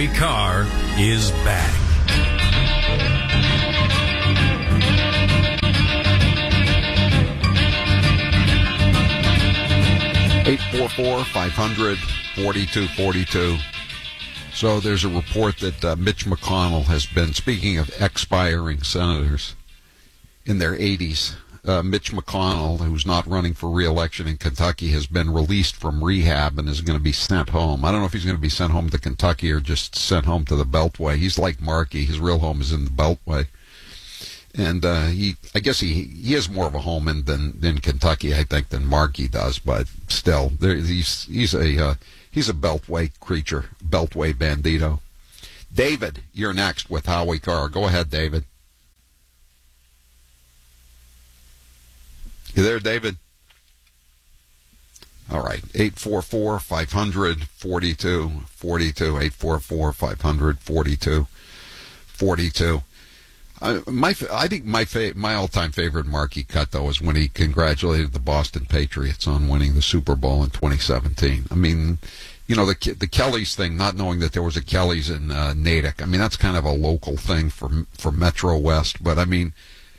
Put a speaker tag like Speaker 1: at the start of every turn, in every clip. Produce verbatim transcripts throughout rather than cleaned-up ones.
Speaker 1: Howie Carr is back.
Speaker 2: eight four four, five hundred, forty-two forty-two. So there's a report that uh, Mitch McConnell has been, speaking of expiring senators in their eighties, uh, Mitch McConnell, who's not running for re-election in Kentucky, has been released from rehab and is going to be sent home. I don't know if he's going to be sent home to Kentucky or just sent home to the Beltway. He's like Markey. His real home is in the Beltway. And uh, he, I guess he he has more of a home in than in Kentucky, I think, than Markey does. But still, there, he's he's a uh, he's a Beltway creature, Beltway bandito. David, you're next with Howie Carr. Go ahead, David. You there, David? All right, eight four four, five hundred, forty-two forty-two, eight four four, five hundred, forty-two forty-two. Uh, my, I think my fa- my all-time favorite Markey cut, though, is when he congratulated the Boston Patriots on winning the Super Bowl in twenty seventeen. I mean, you know, the the Kellys thing, not knowing that there was a Kellys in uh, Natick. I mean, that's kind of a local thing for for Metro West. But I mean,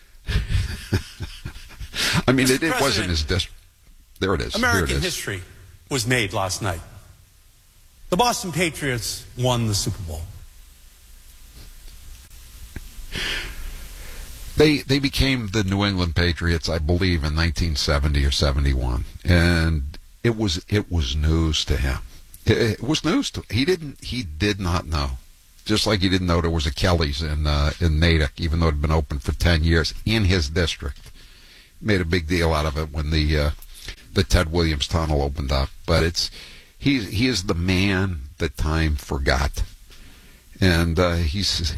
Speaker 2: I mean, it, it wasn't his district. There it is.
Speaker 3: American
Speaker 2: Here it is.
Speaker 3: history was made last night. The Boston Patriots won the Super Bowl.
Speaker 2: They they became the New England Patriots, I believe, in nineteen seventy or seventy-one, and it was it was news to him. It, it was news to he didn't he did not know, just like he didn't know there was a Kellys in uh, in Natick, even though it had been open for ten years in his district. Made a big deal out of it when the uh, the Ted Williams Tunnel opened up. But it's he he is the man that time forgot, and uh, he's.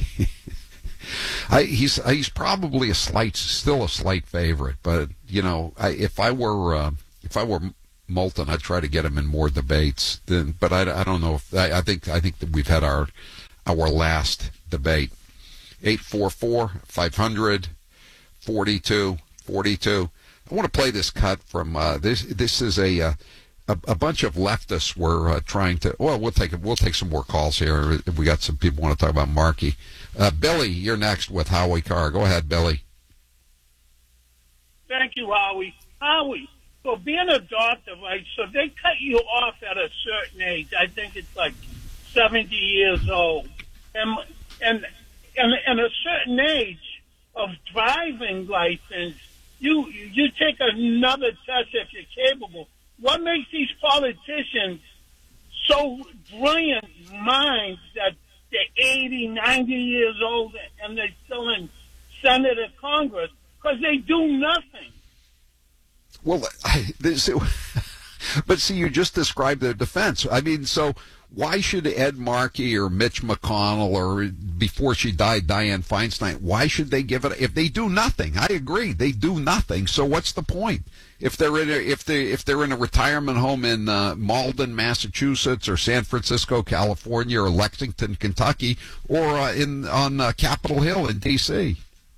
Speaker 2: I, he's he's probably a slight, still a slight favorite, but you know, I, if I were uh, if I were Moulton, I'd try to get him in more debates. Then, but I, I don't know if I, I think I think that we've had our our last debate. Eight four four five hundred forty two forty two. I want to play this cut from uh, this. This is a. Uh, A, a bunch of leftists were uh, trying to. Well, we'll take we'll take some more calls here if we got some people want to talk about Markey. Uh, Billy, you're next with Howie Carr. Go ahead, Billy.
Speaker 4: Thank you, Howie. Howie, for being a doctor, right? So they cut you off at a certain age. I think it's like seventy years old, and and and, and a certain age of driving license, you you take another test if you're capable. What makes these politicians so brilliant minds that they're eighty, ninety years old and they're still in Senate or Congress? Because they do nothing.
Speaker 2: Well, I, this, but see, you just described their defense. I mean, so why should Ed Markey or Mitch McConnell or, before she died, Dianne Feinstein, why should they give it? If they do nothing, I agree, they do nothing. So what's the point? If they're in a, if they if they're in a retirement home in uh, Malden, Massachusetts, or San Francisco, California, or Lexington, Kentucky, or uh, in on uh, Capitol Hill in D C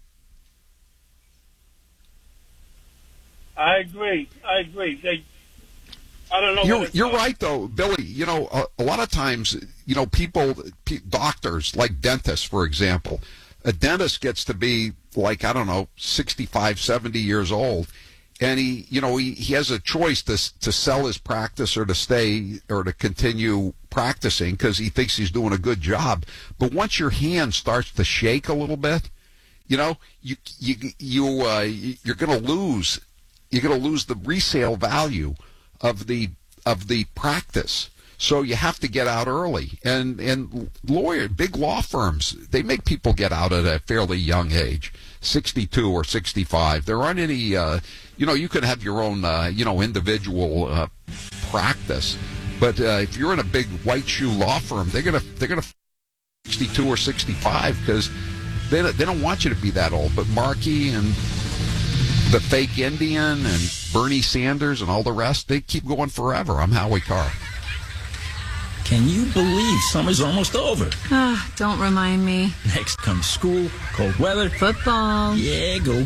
Speaker 4: I agree. I agree. They. I don't know.
Speaker 2: You're, you're right, though, Billy. You know, a, a lot of times, you know, people, p- doctors, like dentists, for example, a dentist gets to be like, I don't know, sixty-five, seventy years old. And he, you know, he, he has a choice to to sell his practice or to stay or to continue practicing because he thinks he's doing a good job. But once your hand starts to shake a little bit, you know, you you you uh, you're going to lose. You're going to lose the resale value of the of the practice. So you have to get out early. And and lawyer, big law firms, they make people get out at a fairly young age, sixty-two or sixty-five. There aren't any, uh, you know, you can have your own, uh, you know, individual uh, practice. But uh, if you're in a big white shoe law firm, they're gonna they're gonna sixty-two or sixty-five because they don't, they don't want you to be that old. But Markey and the fake Indian and Bernie Sanders and all the rest, they keep going forever. I'm Howie Carr.
Speaker 5: Can you believe summer's almost over?
Speaker 6: Ah, don't remind me.
Speaker 5: Next comes school, cold weather,
Speaker 6: football.
Speaker 5: Yeah, go